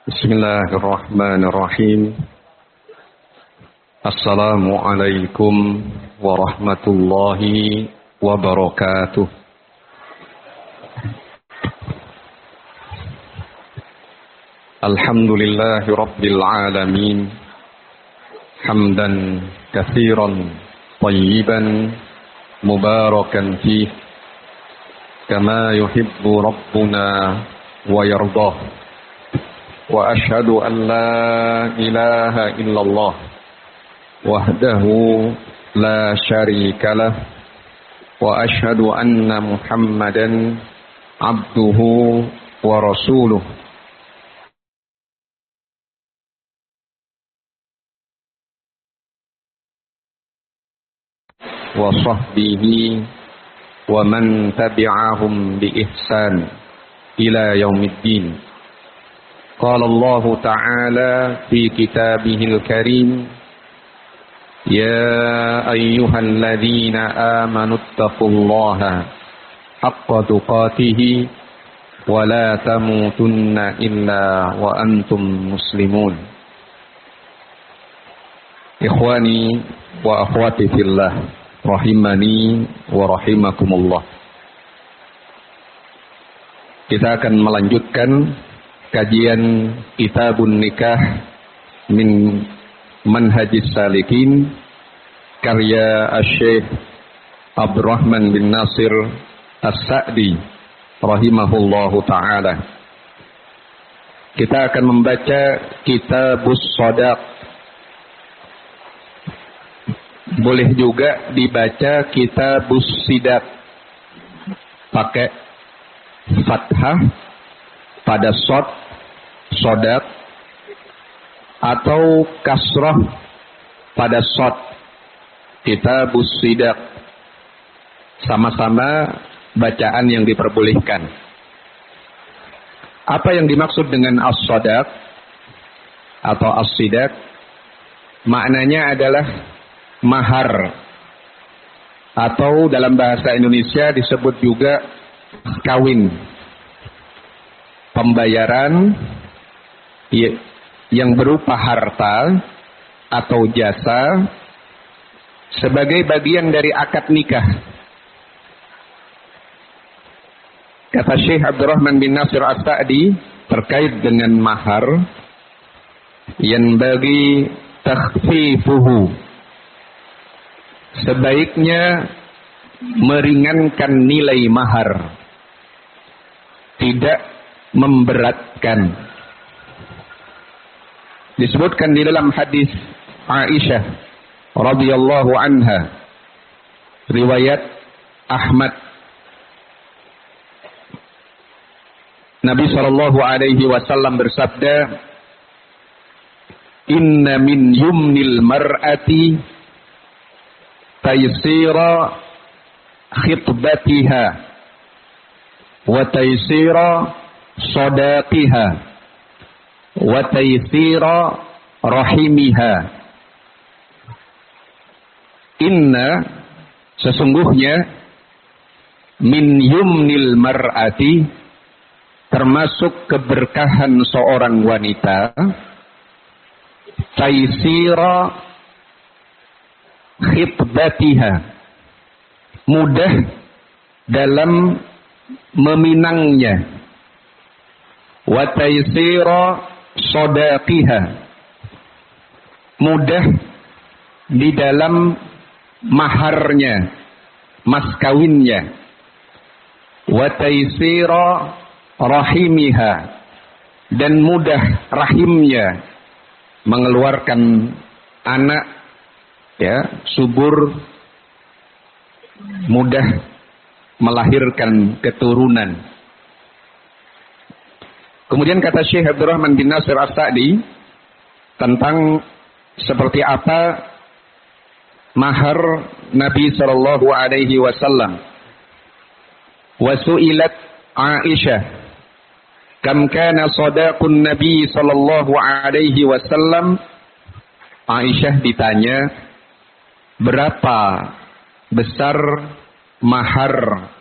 Bismillahirrahmanirrahim. Assalamualaikum warahmatullahi wabarakatuh. Alhamdulillahi rabbil alamin. Hamdan katsiran tayyiban mubarakan fih kama yuhibbu rabbuna wa yardah. Wa ashhadu an la ilaha illallah wahdahu la syarika lah wa ashhadu anna Muhammadan abduhu wa rasuluh. Wa sahbihi wa man tabi'ahum bi ihsan ila yaumiddin. قال الله تعالى في كتابه الكريم يا أيها الذين آمنوا اتقوا الله حق تقاته ولا تموتن إلا وأنتم مسلمون. إخواني وأخواتي في الله rahimani wa rahimakumullah. Kita akan melanjutkan kajian Kitabun Nikah min Manhajis Salikin karya Asy-Syaikh Abdurrahman bin Nasir As-Sa'di rahimahullahu taala. Kita akan membaca Kitabus Shadaq. Boleh juga dibaca Kitabus Sidaq pakai fathah pada shad, shadaq, atau kasrah pada shad, Kitabus Sidaq. Sama-sama bacaan yang diperbolehkan. Apa yang dimaksud dengan as-shadaq atau as-sidaq? Maknanya adalah mahar, atau dalam bahasa Indonesia disebut juga kawin. Pembayaran yang berupa harta atau jasa sebagai bagian dari akad nikah. Kata Syekh Abdurrahman bin Nasir As-Sa'di terkait dengan mahar, yang bagi takhfifuhu, sebaiknya meringankan nilai mahar, tidak memberatkan. Disebutkan di dalam hadis Aisyah radhiyallahu anha, riwayat Ahmad, Nabi sallallahu alaihi wasallam bersabda, "Inna min yumnil mar'ati taysira khitbatiha wa taysira sadaqiha wa taysira rahimiha." Inna, sesungguhnya, min yumnil mar'ati, termasuk keberkahan seorang wanita, taysira khitbatiha, mudah dalam meminangnya, wa taysira sadaqiha, mudah di dalam maharnya, mas kawinnya, wa taysira rahimiha, dan mudah rahimnya mengeluarkan anak, ya, subur, mudah melahirkan keturunan. Kemudian kata Syekh Abdurrahman bin Nasir As-Sa'di tentang seperti apa mahar Nabi sallallahu alaihi wasallam. Wa su'ilat Aisyah, kam kana sadaqun Nabi sallallahu alaihi wasallam. Aisyah ditanya, berapa besar mahar